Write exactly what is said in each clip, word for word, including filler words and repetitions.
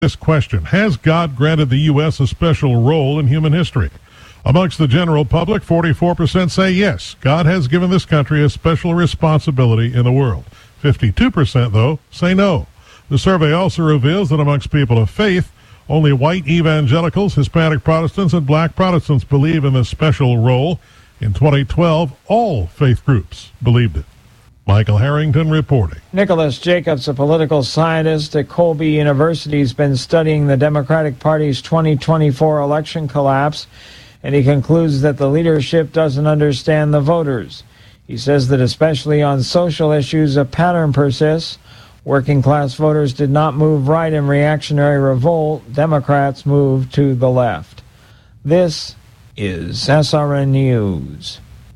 this question: has God granted the U S a special role in human history? Amongst the general public, forty-four percent say yes, God has given this country a special responsibility in the world. fifty-two percent, though, say no. The survey also reveals that amongst people of faith, only white evangelicals, Hispanic Protestants, and black Protestants believe in this special role. In twenty twelve, all faith groups believed it. Michael Harrington reporting. Nicholas Jacobs, a political scientist at Colby University, has been studying the Democratic Party's twenty twenty-four election collapse, and he concludes that the leadership doesn't understand the voters. He says that especially on social issues, a pattern persists. Working class voters did not move right in reactionary revolt. Democrats moved to the left. This is S R N News.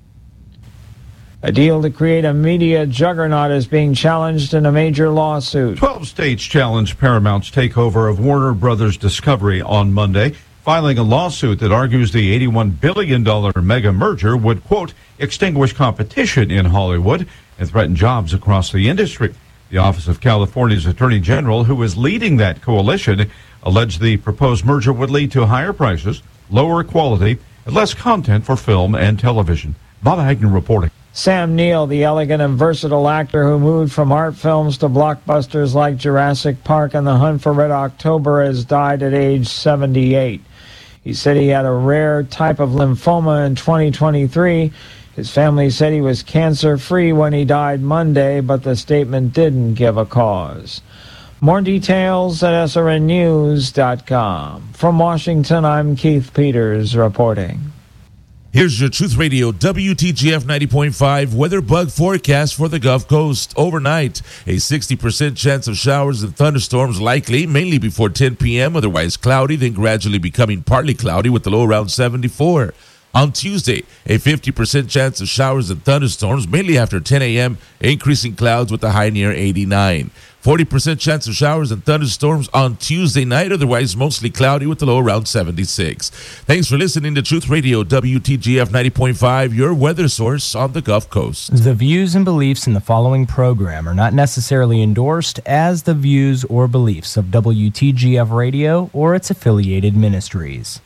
A deal to create a media juggernaut is being challenged in a major lawsuit. Twelve states challenged Paramount's takeover of Warner Brothers Discovery on Monday, filing a lawsuit that argues the eighty-one billion dollars mega merger would, quote, extinguish competition in Hollywood and threaten jobs across the industry. The Office of California's Attorney General, who is leading that coalition, alleged the proposed merger would lead to higher prices, lower quality, and less content for film and television. Bob Hagner reporting. Sam Neill, the elegant and versatile actor who moved from art films to blockbusters like Jurassic Park and The Hunt for Red October, has died at age seventy-eight. He said he had a rare type of lymphoma in twenty twenty-three. His family said he was cancer-free when he died Monday, but the statement didn't give a cause. More details at S R N news dot com. From Washington, I'm Keith Peters reporting. Here's your Truth Radio W T G F ninety point five weather bug forecast for the Gulf Coast. Overnight, a sixty percent chance of showers and thunderstorms likely, mainly before ten p.m., otherwise cloudy, then gradually becoming partly cloudy with the low around seventy-four. On Tuesday, a fifty percent chance of showers and thunderstorms, mainly after ten a.m., increasing clouds with a high near eighty-nine. forty percent chance of showers and thunderstorms on Tuesday night, otherwise mostly cloudy with the low around seventy-six. Thanks for listening to Truth Radio W T G F ninety point five, your weather source on the Gulf Coast. The views and beliefs in the following program are not necessarily endorsed as the views or beliefs of W T G F Radio or its affiliated ministries.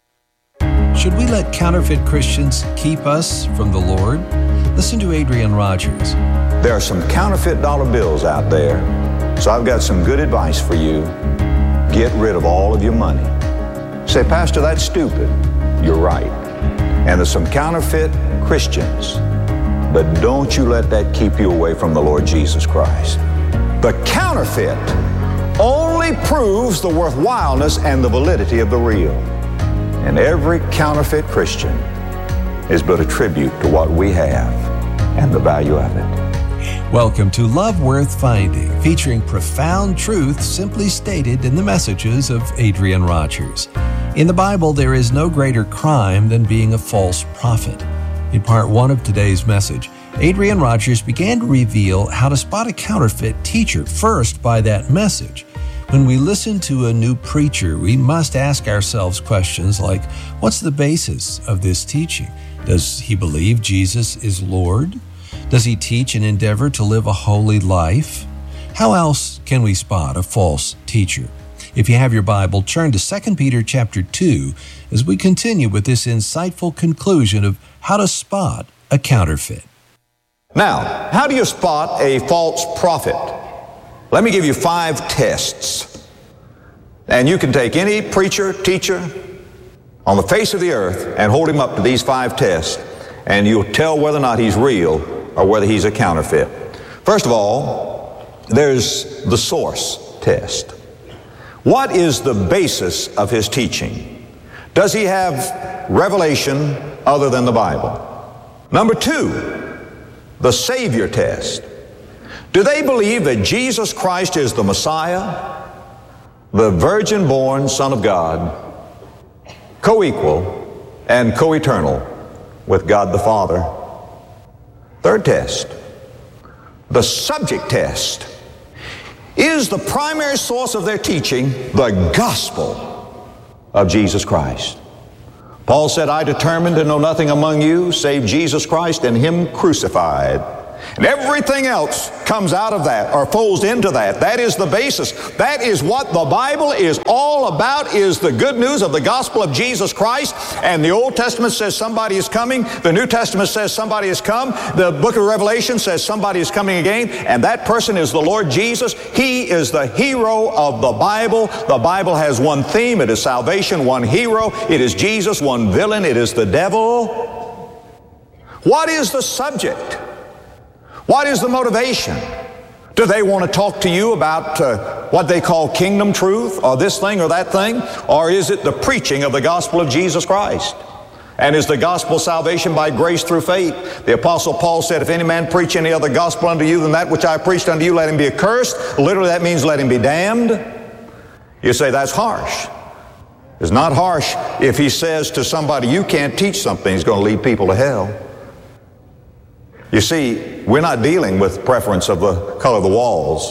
Should we let counterfeit Christians keep us from the Lord? Listen to Adrian Rogers. There are some counterfeit dollar bills out there, so I've got some good advice for you. Get rid of all of your money. Say, Pastor, that's stupid. You're right. And there's some counterfeit Christians, but don't you let that keep you away from the Lord Jesus Christ. The counterfeit only proves the worthwhileness and the validity of the real. And every counterfeit Christian is but a tribute to what we have and the value of it. Welcome to Love Worth Finding, featuring profound truth simply stated in the messages of Adrian Rogers. In the Bible, there is no greater crime than being a false prophet. In part one of today's message, Adrian Rogers began to reveal how to spot a counterfeit teacher, first by that message. When we listen to a new preacher, we must ask ourselves questions like, what's the basis of this teaching? Does he believe Jesus is Lord? Does he teach and endeavor to live a holy life? How else can we spot a false teacher? If you have your Bible, turn to Second Peter chapter two as we continue with this insightful conclusion of how to spot a counterfeit. Now, how do you spot a false prophet? Let me give you five tests. And you can take any preacher, teacher on the face of the earth and hold him up to these five tests, and you'll tell whether or not he's real or whether he's a counterfeit. First of all, there's the source test. What is the basis of his teaching? Does he have revelation other than the Bible? Number two, the Savior test. Do they believe that Jesus Christ is the Messiah, the virgin-born Son of God, co-equal and co-eternal with God the Father? Third test, the subject test. Is the primary source of their teaching the gospel of Jesus Christ? Paul said, I determined to know nothing among you save Jesus Christ and Him crucified. And everything else comes out of that or folds into that. That is the basis. That is what the Bible is all about, is the good news of the gospel of Jesus Christ. And the Old Testament says somebody is coming. The New Testament says somebody has come. The book of Revelation says somebody is coming again. And that person is the Lord Jesus. He is the hero of the Bible. The Bible has one theme. It is salvation. One hero. It is Jesus. One villain. It is the devil. What is the subject? What is the motivation? Do they want to talk to you about uh, what they call kingdom truth, or this thing or that thing? Or is it the preaching of the gospel of Jesus Christ? And is the gospel salvation by grace through faith? The Apostle Paul said, if any man preach any other gospel unto you than that which I preached unto you, let him be accursed. Literally that means let him be damned. You say that's harsh. It's not harsh if he says to somebody, you can't teach something, he's going to lead people to hell. You see, we're not dealing with preference of the color of the walls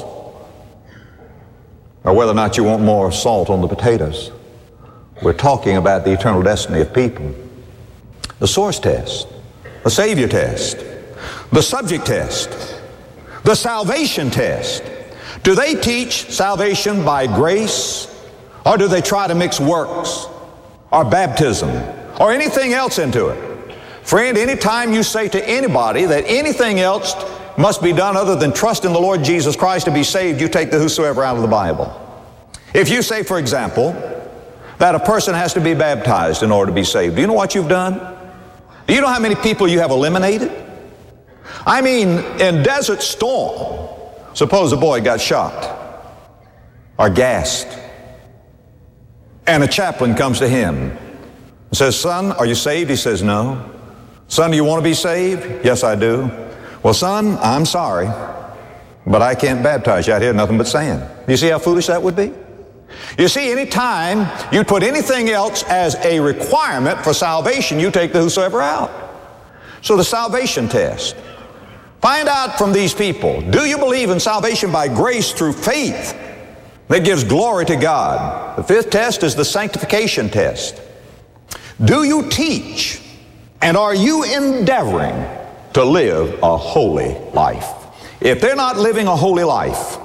or whether or not you want more salt on the potatoes. We're talking about the eternal destiny of people. The source test, the Savior test, the subject test, the salvation test. Do they teach salvation by grace, or do they try to mix works or baptism or anything else into it? Friend, anytime you say to anybody that anything else must be done other than trust in the Lord Jesus Christ to be saved, you take the whosoever out of the Bible. If you say, for example, that a person has to be baptized in order to be saved, do you know what you've done? Do you know how many people you have eliminated? I mean, in Desert Storm, suppose a boy got shot or gassed, and a chaplain comes to him and says, son, are you saved? He says, no. Son, do you want to be saved? Yes, I do. Well, son, I'm sorry, but I can't baptize you out here, nothing but sand. You see how foolish that would be? You see, any time you put anything else as a requirement for salvation, you take the whosoever out. So the salvation test. Find out from these people, do you believe in salvation by grace through faith that gives glory to God? The fifth test is the sanctification test. Do you teach and are you endeavoring to live a holy life? If they're not living a holy life,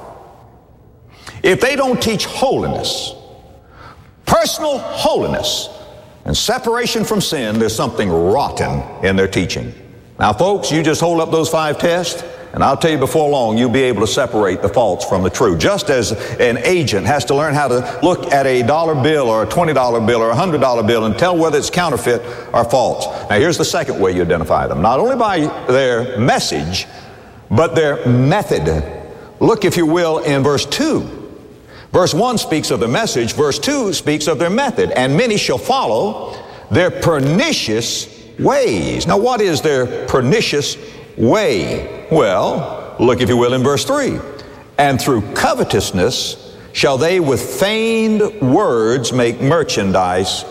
if they don't teach holiness, personal holiness, and separation from sin, there's something rotten in their teaching. Now, folks, you just hold up those five tests, and I'll tell you before long, you'll be able to separate the false from the true. Just as an agent has to learn how to look at a dollar bill or a twenty dollar bill or a one hundred dollar bill and tell whether it's counterfeit or false. Now, here's the second way you identify them. Not only by their message, but their method. Look, if you will, in verse two. Verse one speaks of their message. Verse two speaks of their method. And many shall follow their pernicious ways. Now, what is their pernicious way? Well, look, if you will, in verse three. And through covetousness shall they with feigned words make merchandise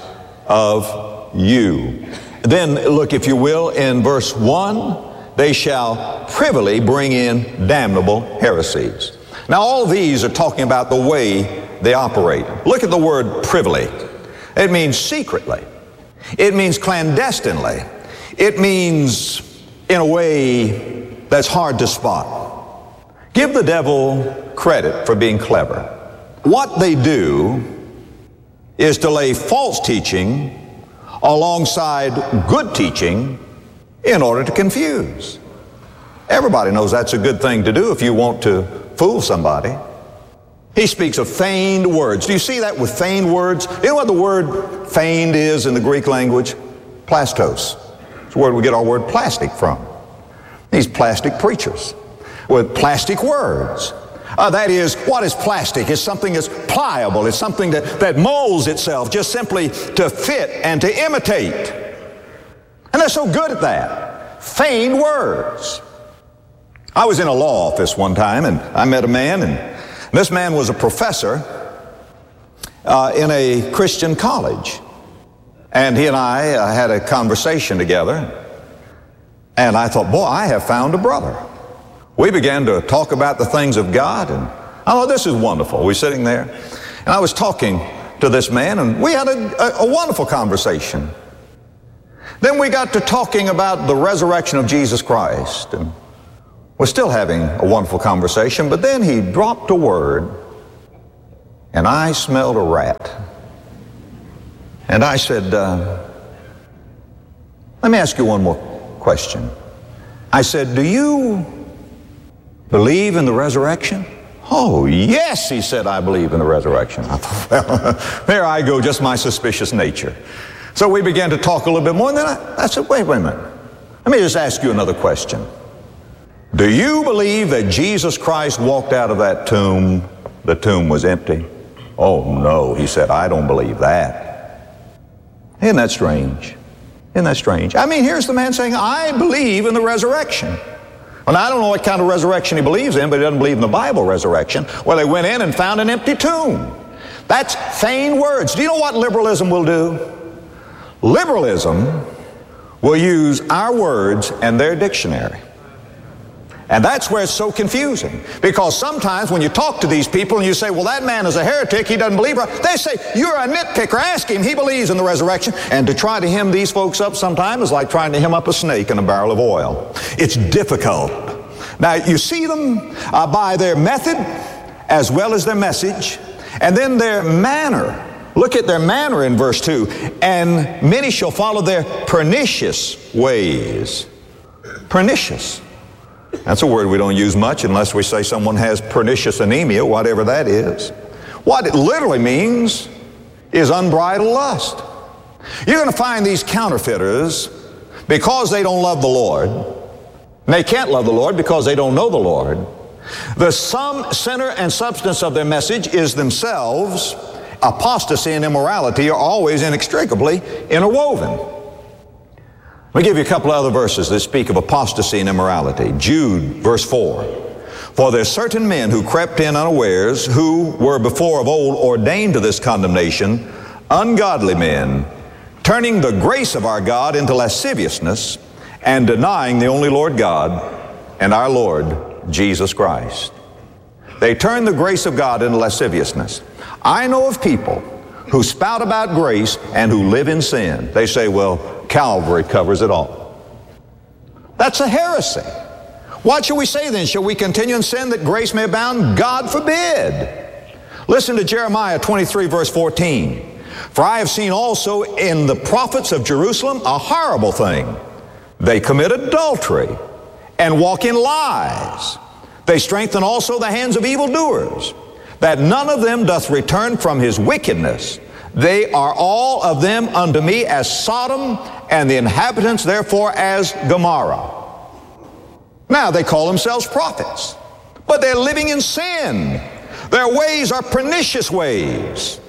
of you. Then look, if you will, in verse one. They shall privily bring in damnable heresies. Now, all these are talking about the way they operate. Look at the word privily. It means secretly. It means clandestinely. It means in a way that's hard to spot. Give the devil credit for being clever. What they do is to lay false teaching alongside good teaching in order to confuse. Everybody knows that's a good thing to do if you want to fool somebody. He speaks of feigned words. Do you see that with feigned words? You know what the word feigned is in the Greek language? Plastos. It's where we get our word plastic from. These plastic preachers with plastic words. Uh, that is, what is plastic? It's something that's pliable. It's something that, that molds itself just simply to fit and to imitate. And they're so good at that. Feigned words. I was in a law office one time, and I met a man, and this man was a professor uh, in a Christian college. And he and I uh, had a conversation together, and I thought, boy, I have found a brother. We began to talk about the things of God, and I thought, this is wonderful. We're sitting there, and I was talking to this man, and we had a, a, a wonderful conversation. Then we got to talking about the resurrection of Jesus Christ, and We're still having a wonderful conversation, but then he dropped a word, and I smelled a rat. And I said, uh, let me ask you one more question. I said, do you believe in the resurrection? Oh, yes, he said, I believe in the resurrection. I thought, well, there I go, just my suspicious nature. So we began to talk a little bit more, and then I, I said, wait, wait a minute. Let me just ask you another question. Do you believe that Jesus Christ walked out of that tomb, the tomb was empty? Oh, no, he said, I don't believe that. Isn't that strange? Isn't that strange? I mean, here's the man saying, I believe in the resurrection. Well, I don't know what kind of resurrection he believes in, but he doesn't believe in the Bible resurrection, where they went in and found an empty tomb. That's vain words. Do you know what liberalism will do? Liberalism will use our words and their dictionary. And that's where it's so confusing. Because sometimes when you talk to these people and you say, well, that man is a heretic, he doesn't believe it, they say, you're a nitpicker, ask him, he believes in the resurrection. And to try to hem these folks up sometimes is like trying to hem up a snake in a barrel of oil. It's difficult. Now, you see them uh, by their method as well as their message, and then their manner. Look at their manner in verse two. And many shall follow their pernicious ways. Pernicious. That's a word we don't use much unless we say someone has pernicious anemia, whatever that is. What it literally means is unbridled lust. You're going to find these counterfeiters, because they don't love the Lord, and they can't love the Lord because they don't know the Lord. The sum, center, and substance of their message is themselves. Apostasy and immorality are always inextricably interwoven. Let me give you a couple of other verses that speak of apostasy and immorality. Jude, verse four. For there are certain men who crept in unawares, who were before of old ordained to this condemnation, ungodly men, turning the grace of our God into lasciviousness, and denying the only Lord God and our Lord Jesus Christ. They turn the grace of God into lasciviousness. I know of people who spout about grace and who live in sin. They say, well, Calvary covers it all. That's a heresy. What shall we say then? Shall we continue in sin that grace may abound? God forbid. Listen to Jeremiah twenty-three, verse fourteen. For I have seen also in the prophets of Jerusalem a horrible thing. They commit adultery and walk in lies. They strengthen also the hands of evildoers, that none of them doth return from his wickedness. They are all of them unto me as Sodom, and the inhabitants therefore as Gomorrah. Now they call themselves prophets, but they're living in sin. Their ways are pernicious ways,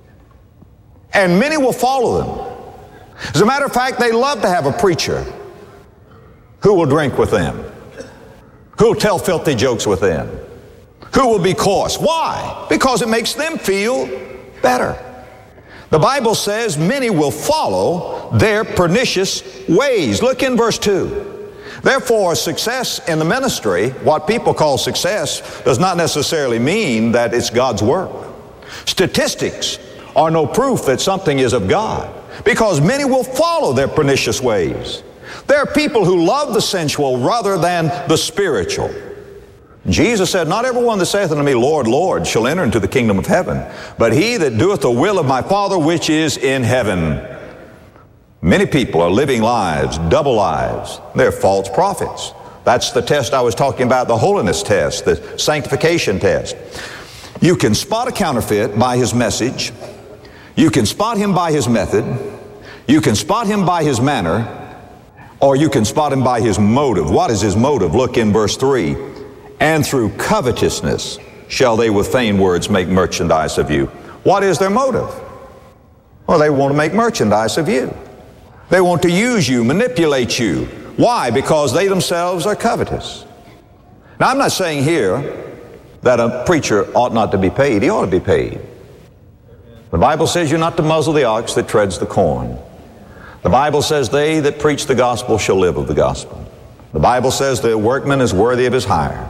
and many will follow them. As a matter of fact, they love to have a preacher who will drink with them, who will tell filthy jokes with them, who will be coarse. Why? Because it makes them feel better. The Bible says many will follow their pernicious ways. Look in verse two. Therefore, success in the ministry, what people call success, does not necessarily mean that it's God's work. Statistics are no proof that something is of God, because many will follow their pernicious ways. There are people who love the sensual rather than the spiritual. Jesus said, not everyone that saith unto me, Lord, Lord, shall enter into the kingdom of heaven, but he that doeth the will of my Father which is in heaven. Many people are living lives, double lives. They're false prophets. That's the test I was talking about, the holiness test, the sanctification test. You can spot a counterfeit by his message. You can spot him by his method. You can spot him by his manner, or you can spot him by his motive. What is his motive? Look in verse three. And through covetousness shall they with vain words make merchandise of you. What is their motive? Well, they want to make merchandise of you. They want to use you, manipulate you. Why? Because they themselves are covetous. Now, I'm not saying here that a preacher ought not to be paid. He ought to be paid. The Bible says you're not to muzzle the ox that treads the corn. The Bible says they that preach the gospel shall live of the gospel. The Bible says the workman is worthy of his hire,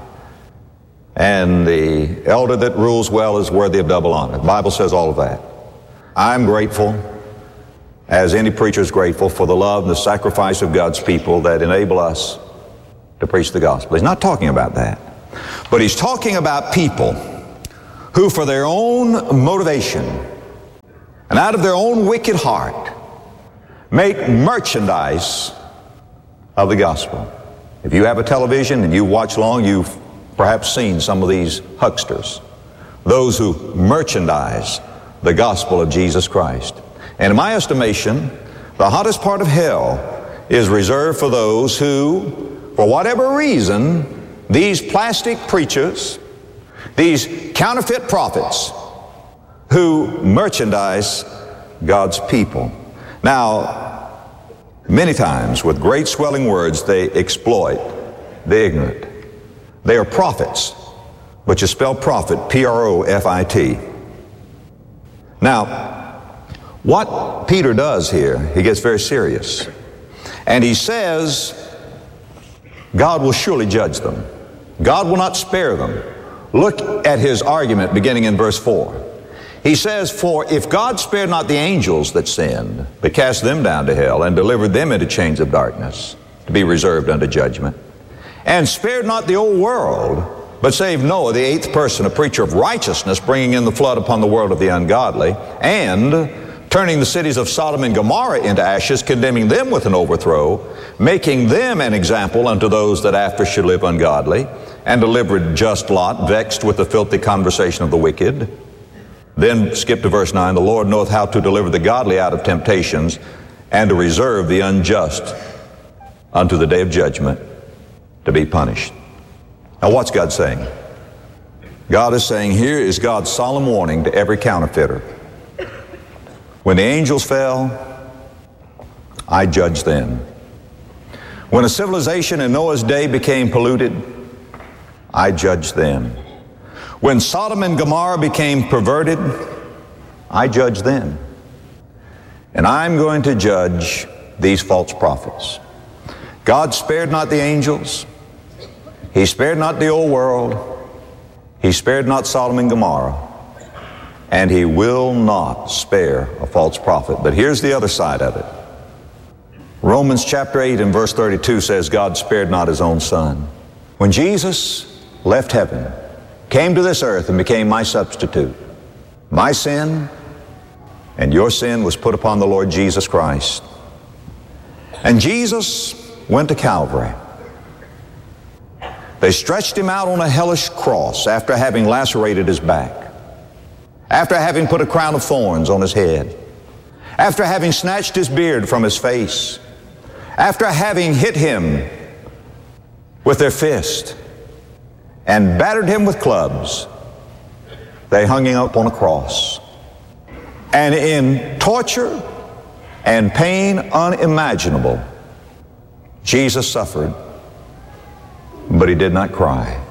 and the elder that rules well is worthy of double honor. The Bible says all of that. I'm grateful, as any preacher is grateful, for the love and the sacrifice of God's people that enable us to preach the gospel. He's not talking about that. But he's talking about people who, for their own motivation and out of their own wicked heart, make merchandise of the gospel. If you have a television and you watch long, you've perhaps seen some of these hucksters, those who merchandise the gospel of Jesus Christ. And in my estimation, the hottest part of hell is reserved for those who, for whatever reason, these plastic preachers, these counterfeit prophets, who merchandise God's people. Now, many times, with great swelling words, they exploit the ignorant. They are prophets, but you spell prophet, P R O F I T. Now, what Peter does here, he gets very serious. And he says, God will surely judge them. God will not spare them. Look at his argument beginning in verse four. He says, for if God spared not the angels that sinned, but cast them down to hell and delivered them into chains of darkness to be reserved unto judgment, and spared not the old world, but saved Noah, the eighth person, a preacher of righteousness, bringing in the flood upon the world of the ungodly, and turning the cities of Sodom and Gomorrah into ashes, condemning them with an overthrow, making them an example unto those that after should live ungodly, and delivered just Lot, vexed with the filthy conversation of the wicked. Then skip to verse nine. The Lord knoweth how to deliver the godly out of temptations, and to reserve the unjust unto the day of judgment, to be punished. Now what's God saying? God is saying, here is God's solemn warning to every counterfeiter. When the angels fell, I judged them. When a civilization in Noah's day became polluted, I judged them. When Sodom and Gomorrah became perverted, I judged them. And I'm going to judge these false prophets. God spared not the angels. He spared not the old world. He spared not Sodom and Gomorrah. And he will not spare a false prophet. But here's the other side of it. Romans chapter eight and verse thirty-two says, God spared not his own son. When Jesus left heaven, came to this earth and became my substitute, my sin and your sin was put upon the Lord Jesus Christ. And Jesus went to Calvary. They stretched him out on a hellish cross after having lacerated his back, after having put a crown of thorns on his head, after having snatched his beard from his face, after having hit him with their fist and battered him with clubs, they hung him up on a cross. And in torture and pain unimaginable, Jesus suffered, but he did not cry.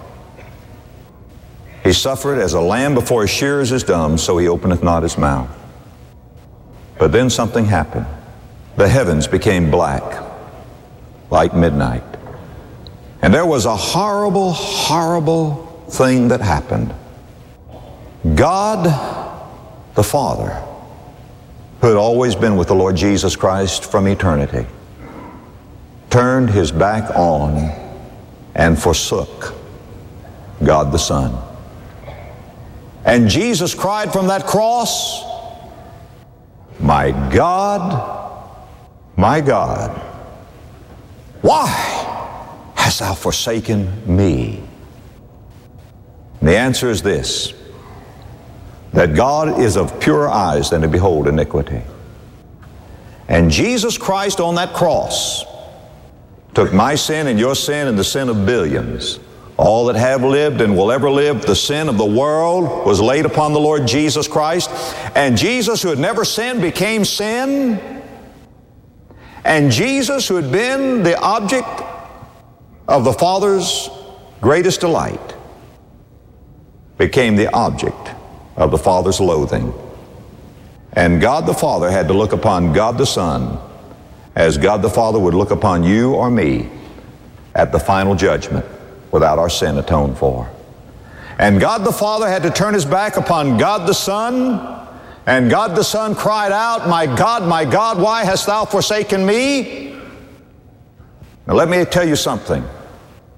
He suffered as a lamb before his shearers is dumb, so he openeth not his mouth. But then something happened. The heavens became black, like midnight. And there was a horrible, horrible thing that happened. God, the Father, who had always been with the Lord Jesus Christ from eternity, turned his back on and forsook God the Son. And Jesus cried from that cross, my God, my God, why hast thou forsaken me? And the answer is this, that God is of purer eyes than to behold iniquity. And Jesus Christ on that cross took my sin and your sin and the sin of billions. All that have lived and will ever live, the sin of the world was laid upon the Lord Jesus Christ. And Jesus, who had never sinned, became sin. And Jesus, who had been the object of the Father's greatest delight, became the object of the Father's loathing. And God the Father had to look upon God the Son as God the Father would look upon you or me at the final judgment, without our sin atoned for. And God the Father had to turn his back upon God the Son, and God the Son cried out, my God, my God, why hast thou forsaken me? Now let me tell you something.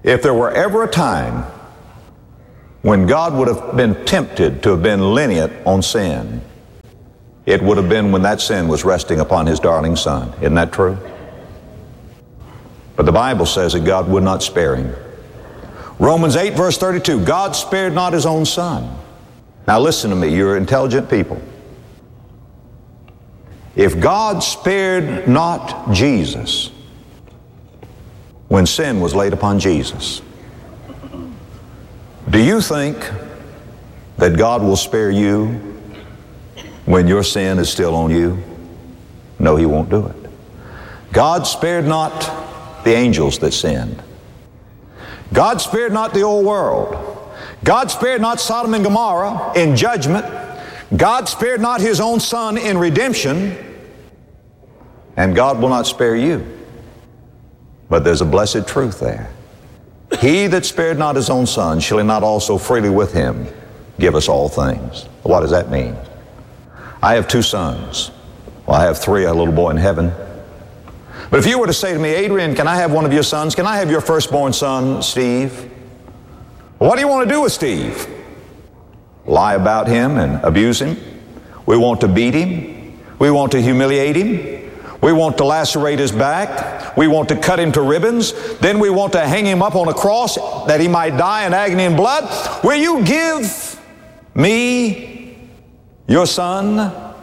If there were ever a time when God would have been tempted to have been lenient on sin, it would have been when that sin was resting upon his darling Son. Isn't that true? But the Bible says that God would not spare him. Romans eight verse thirty-two, God spared not his own Son. Now listen to me, you're intelligent people. If God spared not Jesus when sin was laid upon Jesus, do you think that God will spare you when your sin is still on you? No, he won't do it. God spared not the angels that sinned. God spared not the old world. God spared not Sodom and Gomorrah in judgment. God spared not his own Son in redemption. And God will not spare you. But there's a blessed truth there. He that spared not his own Son, shall he not also freely with him give us all things? What does that mean? I have two sons. Well, I have three. I have a little boy in heaven. But if you were to say to me, Adrian, can I have one of your sons? Can I have your firstborn son, Steve? What do you want to do with Steve? Lie about him and abuse him? We want to beat him. We want to humiliate him. We want to lacerate his back. We want to cut him to ribbons. Then we want to hang him up on a cross that he might die in agony and blood. Will you give me your son?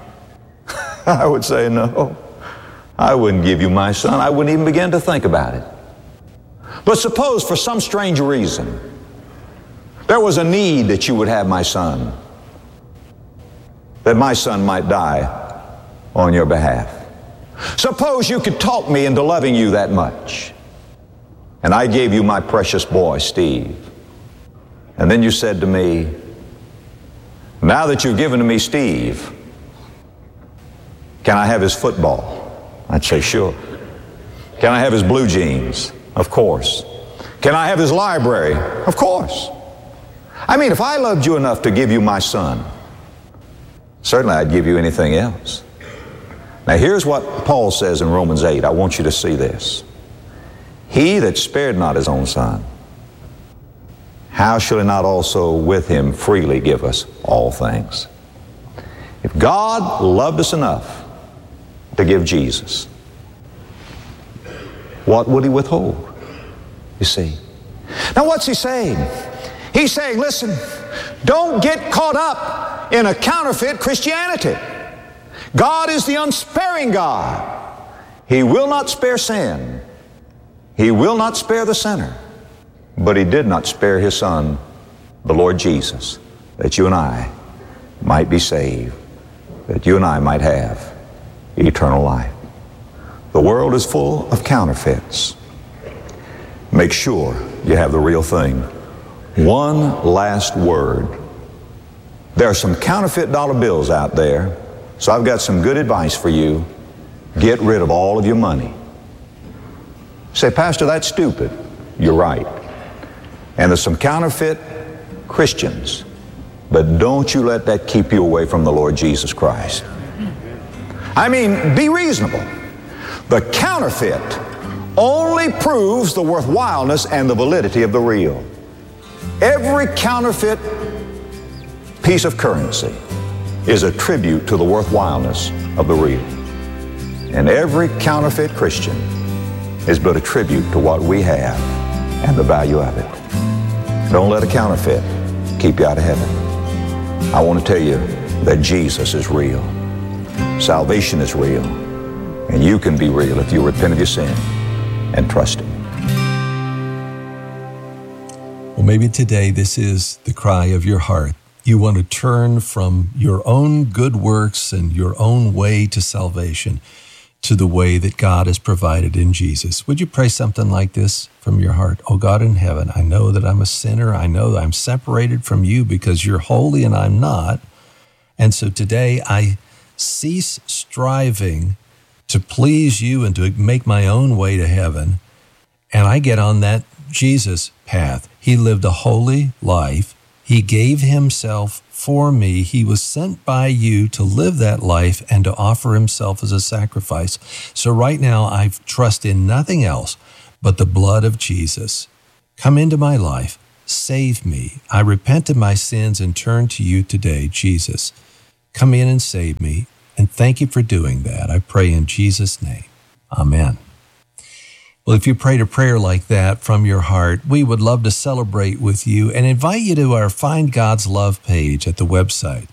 I would say no. I wouldn't give you my son. I wouldn't even begin to think about it. But suppose for some strange reason there was a need that you would have my son, that my son might die on your behalf. Suppose you could talk me into loving you that much, and I gave you my precious boy, Steve. And then you said to me, now that you've given to me Steve, can I have his football? I'd say, sure. Can I have his blue jeans? Of course. Can I have his library? Of course. I mean, if I loved you enough to give you my son, certainly I'd give you anything else. Now here's what Paul says in Romans eight. I want you to see this. He that spared not his own son, how shall he not also with him freely give us all things? If God loved us enough to give Jesus, what would he withhold? You see. Now what's he saying? He's saying, listen, don't get caught up in a counterfeit Christianity. God is the unsparing God. He will not spare sin. He will not spare the sinner. But he did not spare his son, the Lord Jesus, that you and I might be saved, that you and I might have eternal life. The world is full of counterfeits. Make sure you have the real thing. One last word. There are some counterfeit dollar bills out there, so I've got some good advice for you. Get rid of all of your money. Say, Pastor, that's stupid. You're right. And there's some counterfeit Christians, but don't you let that keep you away from the Lord Jesus Christ. I mean, be reasonable. The counterfeit only proves the worthwhileness and the validity of the real. Every counterfeit piece of currency is a tribute to the worthwhileness of the real. And every counterfeit Christian is but a tribute to what we have and the value of it. Don't let a counterfeit keep you out of heaven. I want to tell you that Jesus is real. Salvation is real. And you can be real if you repent of your sin and trust him. Well, maybe today this is the cry of your heart. You want to turn from your own good works and your own way to salvation to the way that God has provided in Jesus. Would you pray something like this from your heart? Oh, God in heaven, I know that I'm a sinner. I know that I'm separated from you because you're holy and I'm not. And so today I cease striving to please you and to make my own way to heaven. And I get on that Jesus path. He lived a holy life. He gave himself for me. He was sent by you to live that life and to offer himself as a sacrifice. So right now I trust in nothing else but the blood of Jesus. Come into my life. Save me. I repent of my sins and turn to you today, Jesus. Come in and save me. And thank you for doing that. I pray in Jesus' name. Amen. Well, if you prayed a prayer like that from your heart, we would love to celebrate with you and invite you to our Find God's Love page at the website.